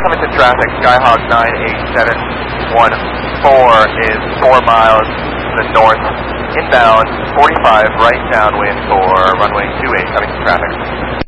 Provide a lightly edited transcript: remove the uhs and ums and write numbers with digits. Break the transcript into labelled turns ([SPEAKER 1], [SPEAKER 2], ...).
[SPEAKER 1] coming to traffic, Skyhawk 98714 is 4 miles to the north, inbound, 45 right downwind for runway 28, coming to traffic.